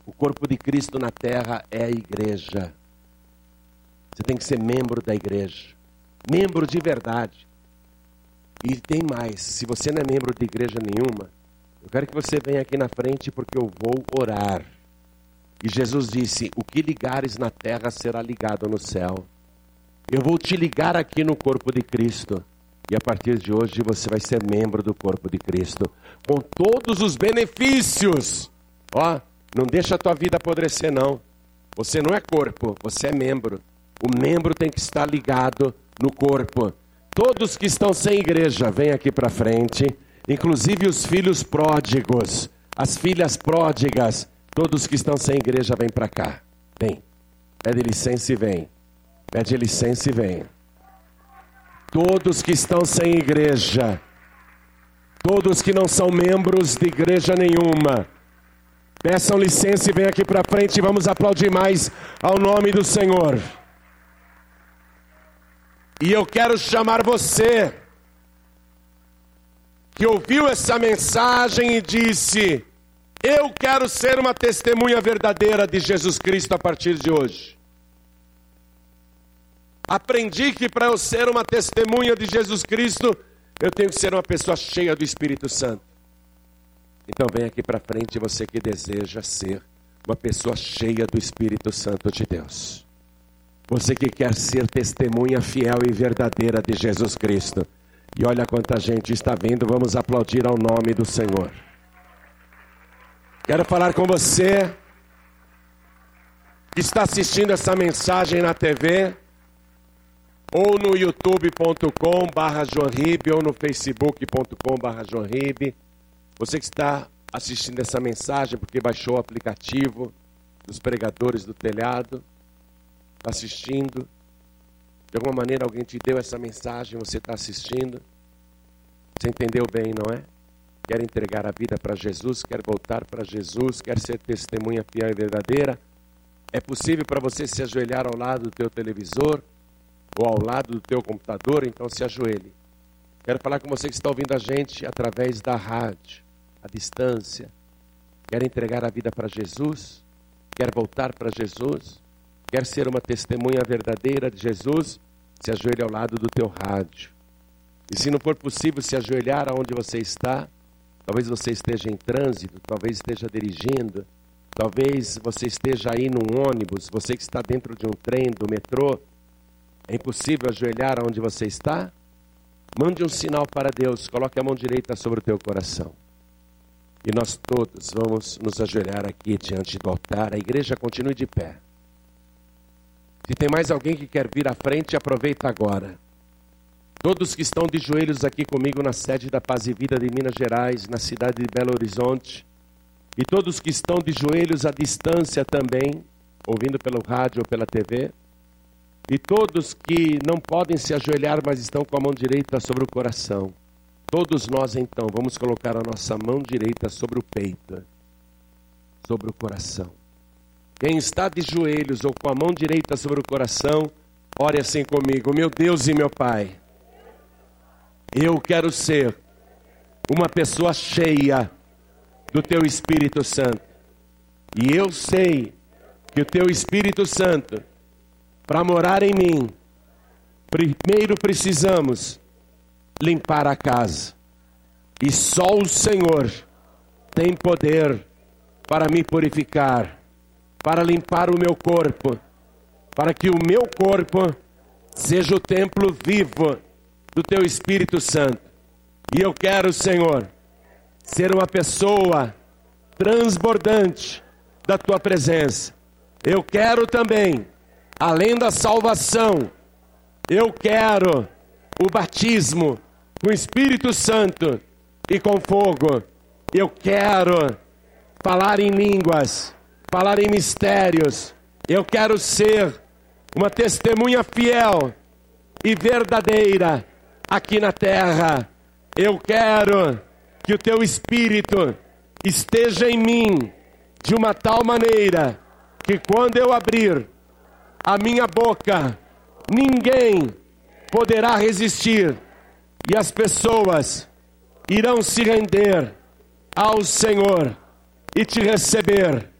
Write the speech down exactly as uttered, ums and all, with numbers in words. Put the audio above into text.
O corpo de Cristo na terra é a igreja. Você tem que ser membro da igreja. Membro de verdade. E tem mais, se você não é membro de igreja nenhuma, eu quero que você venha aqui na frente porque eu vou orar. E Jesus disse, o que ligares na terra será ligado no céu. Eu vou te ligar aqui no corpo de Cristo. E a partir de hoje você vai ser membro do corpo de Cristo. Com todos os benefícios. Ó, não deixa a tua vida apodrecer não. Você não é corpo, você é membro. O membro tem que estar ligado no corpo. Todos que estão sem igreja, vem aqui para frente. Inclusive os filhos pródigos, as filhas pródigas. Todos que estão sem igreja, vem para cá. Vem. Pede licença e vem. Pede licença e vem. Todos que estão sem igreja. Todos que não são membros de igreja nenhuma. Peçam licença e vem aqui para frente e vamos aplaudir mais ao nome do Senhor. E eu quero chamar você que ouviu essa mensagem e disse, eu quero ser uma testemunha verdadeira de Jesus Cristo a partir de hoje. Aprendi que para eu ser uma testemunha de Jesus Cristo, eu tenho que ser uma pessoa cheia do Espírito Santo. Então vem aqui para frente você que deseja ser uma pessoa cheia do Espírito Santo de Deus. Você que quer ser testemunha fiel e verdadeira de Jesus Cristo. E olha quanta gente está vindo, vamos aplaudir ao nome do Senhor. Quero falar com você que está assistindo essa mensagem na T V, ou no youtube ponto com barra João Ribe, ou no facebook ponto com barra João Ribe. Você que está assistindo essa mensagem porque baixou o aplicativo dos pregadores do telhado, está assistindo, de alguma maneira alguém te deu essa mensagem, você está assistindo, você entendeu bem, não é? Quer entregar a vida para Jesus, quer voltar para Jesus, quer ser testemunha fiel e verdadeira, é possível para você se ajoelhar ao lado do teu televisor, ou ao lado do teu computador, então se ajoelhe. Quero falar com você que está ouvindo a gente através da rádio, à distância. Quer entregar a vida para Jesus? Quer voltar para Jesus? Quer ser uma testemunha verdadeira de Jesus? Se ajoelhe ao lado do teu rádio. E se não for possível se ajoelhar aonde você está, talvez você esteja em trânsito, talvez esteja dirigindo, talvez você esteja aí num ônibus, você que está dentro de um trem, do metrô, é impossível ajoelhar aonde você está? Mande um sinal para Deus, coloque a mão direita sobre o teu coração. E nós todos vamos nos ajoelhar aqui diante do altar, a igreja continue de pé. Se tem mais alguém que quer vir à frente, aproveita agora. Todos que estão de joelhos aqui comigo na sede da Paz e Vida de Minas Gerais, na cidade de Belo Horizonte, e todos que estão de joelhos à distância também, ouvindo pelo rádio ou pela T V, e todos que não podem se ajoelhar, mas estão com a mão direita sobre o coração. Todos nós então vamos colocar a nossa mão direita sobre o peito, sobre o coração. Quem está de joelhos ou com a mão direita sobre o coração, ore assim comigo. Meu Deus e meu Pai, eu quero ser uma pessoa cheia do Teu Espírito Santo. E eu sei que o Teu Espírito Santo, para morar em mim, primeiro precisamos limpar a casa. E só o Senhor tem poder para me purificar, para limpar o meu corpo, para que o meu corpo seja o templo vivo do Teu Espírito Santo. E eu quero, Senhor, ser uma pessoa transbordante da Tua presença. Eu quero também, além da salvação, eu quero o batismo com o Espírito Santo e com fogo. Eu quero falar em línguas, falar em mistérios. Eu quero ser uma testemunha fiel e verdadeira aqui na terra. Eu quero que o Teu Espírito esteja em mim de uma tal maneira que quando eu abrir a minha boca, ninguém poderá resistir e as pessoas irão se render ao Senhor e Te receber